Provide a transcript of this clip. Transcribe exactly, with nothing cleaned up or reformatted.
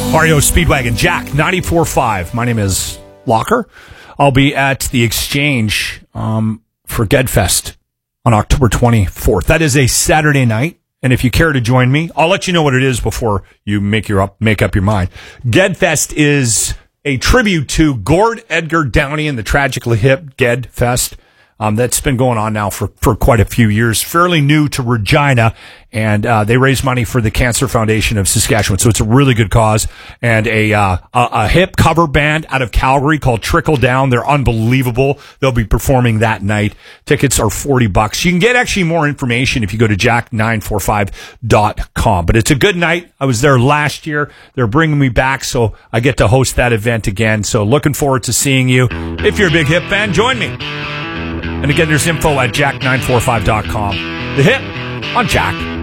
R E O Speedwagon, Jack, ninety-four point five. My name is Locker. I'll be at the Exchange um, for Gedfest on October twenty-fourth. That is a Saturday night, and if you care to join me, I'll let you know what it is before you make your up make up your mind. Gedfest is a tribute to Gord Edgar Downey and the Tragically Hip Gedfest. Um, that's been going on now for, for quite a few years, fairly new to Regina, and uh, they raise money for the Cancer Foundation of Saskatchewan. So it's a really good cause. And a, uh, a a hip cover band out of Calgary called Trickle Down. They're unbelievable. They'll be performing that night. Tickets are forty bucks. You can get actually more information if you go to jack nine four five dot com. But it's a good night. I was there last year. They're bringing me back, so I get to host that event again. So looking forward to seeing you. If you're a big hip fan, join me. And again, there's info at jack nine four five dot com. The Hip on Jack